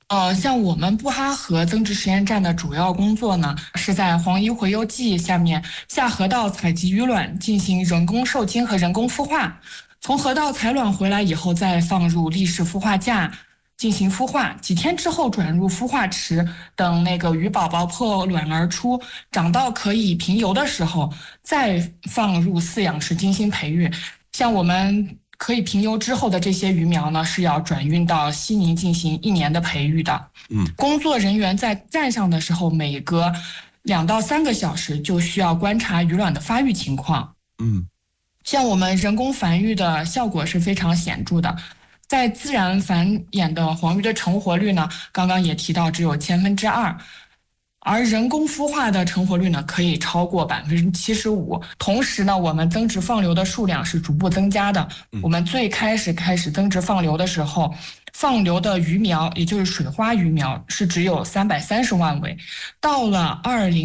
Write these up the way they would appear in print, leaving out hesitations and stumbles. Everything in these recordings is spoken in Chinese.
像我们布哈河增值实验站的主要工作呢，是在黄鱼洄游季下面下河道采集鱼卵，进行人工受精和人工孵化。从河道采卵回来以后，再放入立式孵化架进行孵化，几天之后转入孵化池，等那个鱼宝宝破卵而出，长到可以平游的时候，再放入饲养池进行培育。像我们可以平游之后的这些鱼苗呢，是要转运到西宁进行1年的培育的。工作人员在站上的时候，每隔2到3个小时就需要观察鱼卵的发育情况。像我们人工繁育的效果是非常显著的。在自然繁衍的黄鱼的成活率呢，刚刚也提到只有2%，而人工孵化的成活率呢，可以超过75%。同时呢，我们增殖放流的数量是逐步增加的。我们最开始增殖放流的时候，放流的鱼苗，也就是水花鱼苗，是只有330万尾。到了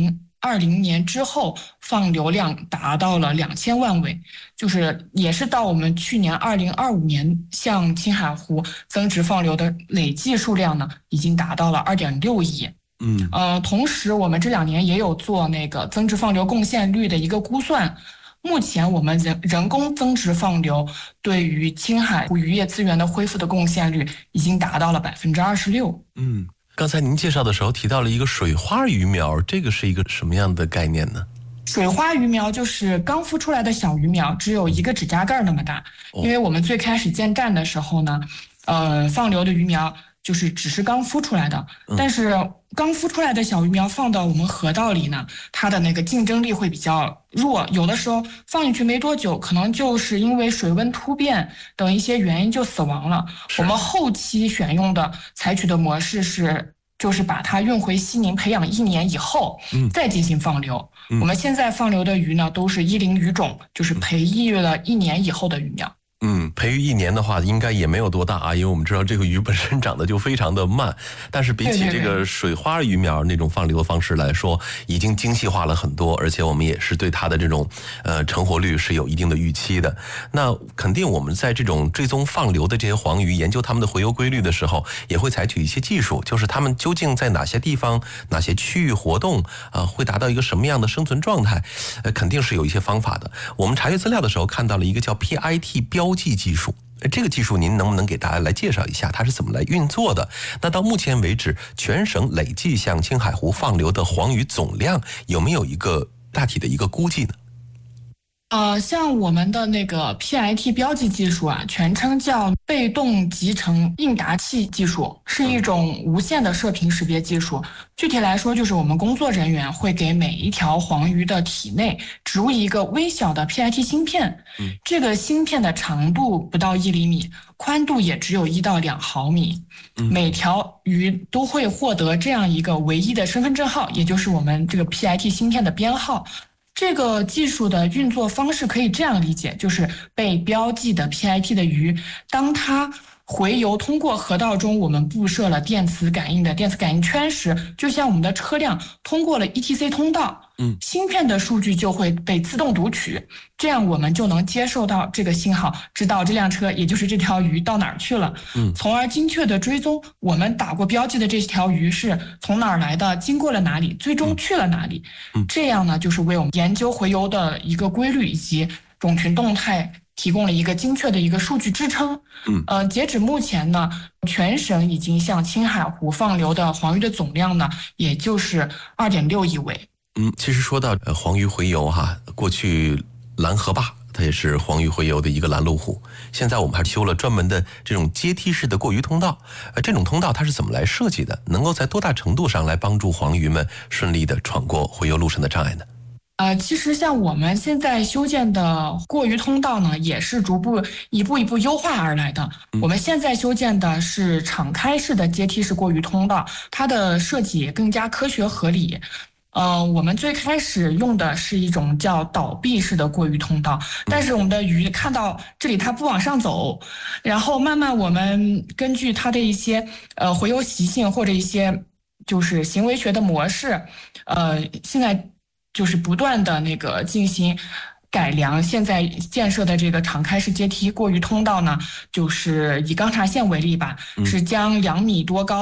2020年之后，放流量达到了2000万尾，也是到我们去年2025年向青海湖增殖放流的累计数量呢，已经达到了2.6亿。同时我们这2年也有做那个增殖放流贡献率的一个估算，目前我们人工增殖放流对于青海湖渔业资源的恢复的贡献率已经达到了26%。 刚才您介绍的时候提到了一个水花鱼苗，这个是一个什么样的概念呢？ 水花鱼苗就是刚孵出来的小鱼苗，只有1个指甲盖那么大。因为我们最开始建站的时候呢，放流的鱼苗只是刚孵出来的，但是刚孵出来的小鱼苗放到我们河道里呢，它的那个竞争力会比较弱，有的时候放进去没多久，可能就是因为水温突变等一些原因就死亡了。我们后期采取的模式就是把它运回西宁培养1年以后，再进行放流。我们现在放流的鱼呢，都是10鱼种，就是培育了1年以后的鱼苗。 培育1年的话，应该也没有多大啊，因为我们知道这个鱼本身长得就非常的慢，但是比起这个水花鱼苗那种放流的方式来说，已经精细化了很多，而且我们也是对它的这种成活率是有一定的预期的。那肯定我们在这种追踪放流的这些黄鱼，研究它们的洄游规律的时候，也会采取一些技术，就是它们究竟在哪些地方、哪些区域活动会达到一个什么样的生存状态，肯定是有一些方法的。我们查阅资料的时候看到了一个叫 PIT 标记技术，这个技术您能不能给大家来介绍一下它是怎么来运作的？那到目前为止，全省累计向青海湖放流的黄鱼总量有没有一个大体的一个估计呢？ 像我们的那个 PIT 标记技术全称叫被动集成应答器技术，是一种无线的射频识别技术。具体来说，就是我们工作人员会给每一条黄鱼的体内植入一个微小的 PIT 芯片，这个芯片的长度不到1厘米，宽度也只有1到2毫米。每条鱼都会获得这样一个唯一的身份证号，也就是我们这个 PIT 芯片的编号。这个技术的运作方式可以这样理解，就是被标记的 PIT 的鱼，当它洄游通过河道中我们布设了电磁感应圈时，就像我们的车辆通过了 ETC 通道，芯片的数据就会被自动读取，这样我们就能接受到这个信号，知道这辆车也就是这条鱼到哪儿去了，从而精确的追踪我们打过标记的这条鱼是从哪儿来的，经过了哪里，最终去了哪里。这样呢，就是为我们研究洄游的一个规律以及种群动态提供了一个精确的一个数据支撑。截止目前呢，全省已经向青海湖放流的黄鱼的总量呢，也就是2.6亿尾。 其实说到黄鱼洄游过去蓝河坝它也是黄鱼洄游的一个拦路虎，现在我们还修了专门的这种阶梯式的过鱼通道。这种通道它是怎么来设计的？能够在多大程度上来帮助黄鱼们顺利的闯过洄游路上的障碍呢？ 其实像我们现在修建的过鱼通道呢，也是一步一步优化而来的。我们现在修建的是敞开式的阶梯式过鱼通道，它的设计也更加科学合理。我们最开始用的是一种叫倒闭式的过鱼通道，但是我们的鱼看到这里它不往上走，然后慢慢我们根据它的一些洄游习性或者一些就是行为学的模式，现在就是不断的那个进行改良。现在建设的这个敞开式阶梯过鱼通道呢，就是以钢察线为例吧，是将2米多高